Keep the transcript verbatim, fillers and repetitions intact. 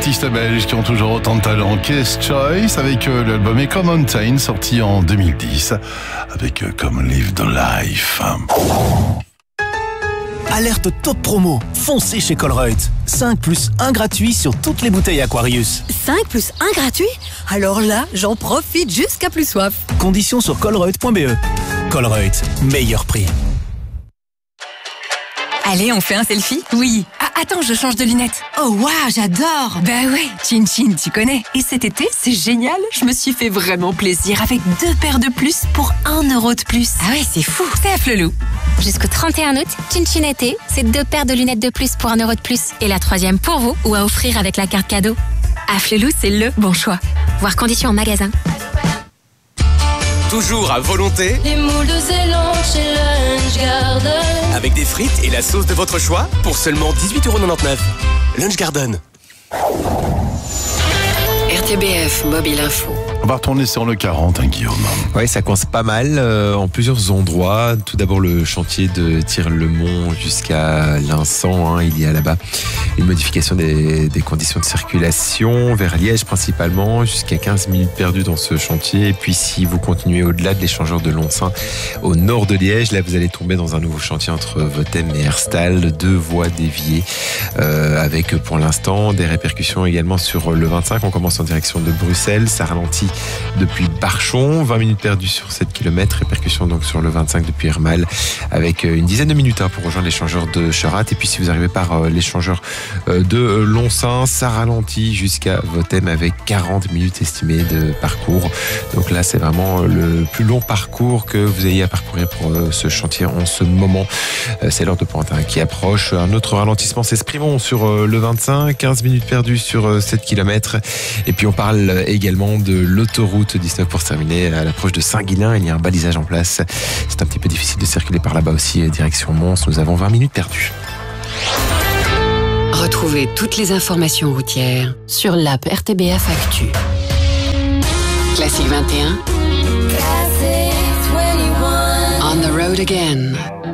artistes belges qui ont toujours autant de talent. Case Choice avec euh, l'album Echo Mountain sorti en deux mille dix avec euh, Come Live the Life. Alerte top promo, foncez chez Colruyt. cinq plus un gratuit sur toutes les bouteilles Aquarius. cinq plus un gratuit? Alors là, j'en profite jusqu'à plus soif. Conditions sur colruyt point b e. Colruyt, meilleur prix. Allez, on fait un selfie? Oui. Ah, attends, je change de lunettes. Oh waouh, j'adore. Bah ouais, Chin Chin, tu connais. Et cet été, c'est génial. Je me suis fait vraiment plaisir avec deux paires de plus pour un euro de plus. Ah ouais, c'est fou. C'est à Flelou. Jusqu'au trente et un août, Chin Chin été, c'est deux paires de lunettes de plus pour un euro de plus. Et la troisième pour vous ou à offrir avec la carte cadeau. À Flelou, c'est le bon choix. Voir conditions en magasin. Toujours à volonté. Les moules de Zélande chez Lunch Garden. Avec des frites et la sauce de votre choix pour seulement dix-huit euros quatre-vingt-dix-neuf. Lunch Garden. R T B F Mobile Info. On va retourner sur le quarante, hein, Guillaume. Oui, ça coince pas mal euh, en plusieurs endroits. Tout d'abord, le chantier de Tire-le-Mont jusqu'à Linsant. Hein, il y a là-bas une modification des, des conditions de circulation vers Liège principalement, jusqu'à quinze minutes perdues dans ce chantier. Et puis, si vous continuez au-delà de l'échangeur de Lonsin, au nord de Liège, là, vous allez tomber dans un nouveau chantier entre Votem et Herstal, deux voies déviées, euh, avec pour l'instant des répercussions également sur le vingt-cinq. On commence en direction de Bruxelles, ça ralentit depuis Barchon, vingt minutes perdues sur sept kilomètres, répercussion donc sur le vingt-cinq depuis Hermal, avec une dizaine de minutes hein, pour rejoindre l'échangeur de Cherat. Et puis si vous arrivez par euh, l'échangeur euh, de Lonsin, ça ralentit jusqu'à Votem avec quarante minutes estimées de parcours. Donc là, c'est vraiment le plus long parcours que vous ayez à parcourir pour euh, ce chantier en ce moment. Euh, c'est l'heure de pointe hein, qui approche. Un autre ralentissement, c'est Sprimont sur euh, le vingt-cinq, quinze minutes perdues sur euh, sept kilomètres. Et puis on parle également de l'autoroute dix-neuf pour se terminer à l'approche de Saint-Guilain. Il y a un balisage en place. C'est un petit peu difficile de circuler par là-bas aussi, direction Mons. Nous avons vingt minutes perdues. Retrouvez toutes les informations routières sur l'app R T B F Actu. Classique vingt et un. Classic vingt et un. On the road again.